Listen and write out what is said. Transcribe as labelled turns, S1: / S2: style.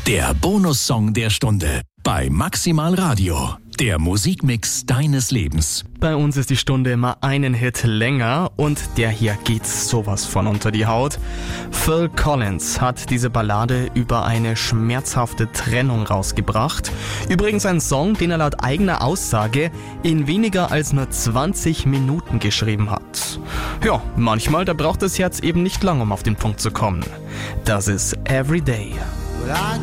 S1: Der Bonussong der Stunde bei Maximal Radio. Der Musikmix deines Lebens.
S2: Bei uns ist die Stunde immer einen Hit länger und der hier geht sowas von unter die Haut. Phil Collins hat diese Ballade über eine schmerzhafte Trennung rausgebracht. Übrigens ein Song, den er laut eigener Aussage in weniger als nur 20 Minuten geschrieben hat. Ja, manchmal, da braucht das Herz eben nicht lang, um auf den Punkt zu kommen. Das ist Everyday.
S3: Well, I